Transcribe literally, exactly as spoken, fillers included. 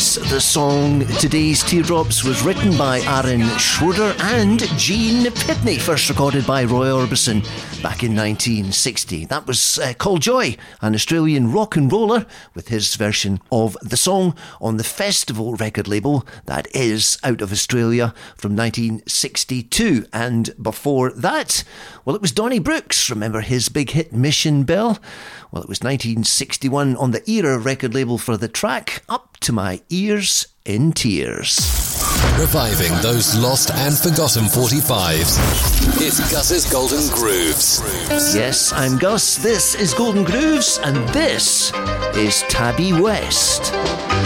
Yes, the song Today's Teardrops was written by Aaron Schroeder and Gene Pitney, first recorded by Roy Orbison back in nineteen sixty. That was uh, Call Joy, an Australian rock and roller, with his version of the song on the Festival record label that is out of Australia from nineteen sixty-two. And before that, well, it was Donnie Brooks. Remember his big hit Mission Bell? Well, it was nineteen sixty-one on the Era record label for the track Up to My Ears in Tears. Reviving those lost and forgotten forty-fives. It's Gus's Golden Grooves. Yes, I'm Gus. This is Golden Grooves, and this is Tabby West.